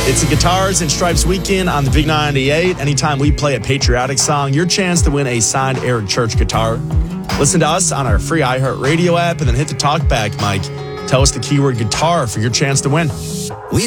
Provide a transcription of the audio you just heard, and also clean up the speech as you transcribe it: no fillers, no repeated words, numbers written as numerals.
It's a Guitars and Stripes weekend on the Big 98. Anytime we play a patriotic song, your chance to win a signed Eric Church guitar. Listen to us on our free iHeartRadio app and then hit the talkback mic. Tell us the keyword guitar for your chance to win.